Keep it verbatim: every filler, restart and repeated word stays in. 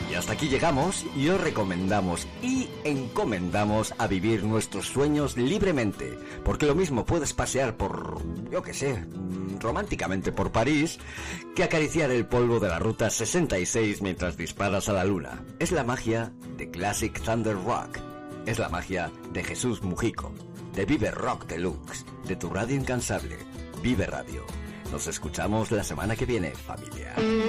Y hasta aquí llegamos y os recomendamos y encomendamos a vivir nuestros sueños libremente, porque lo mismo puedes pasear por, yo qué sé, románticamente por París, que acariciar el polvo de la Ruta sesenta y seis mientras disparas a la luna. Es la magia de Classic Thunder Rock, es la magia de Jesús Mujico, de Vive Rock Deluxe, de tu radio incansable, Vive Radio. Nos escuchamos la semana que viene, familia.